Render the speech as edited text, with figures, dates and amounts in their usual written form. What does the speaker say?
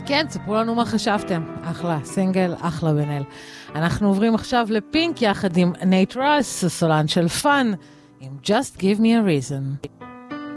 כן, ספרו לנו מה חשבתם. אחלה, סינגל, אחלה בן-אל. אנחנו עוברים עכשיו לפינק יחד עם נייט ראס, סולן של פאן, עם Just Give Me a Reason.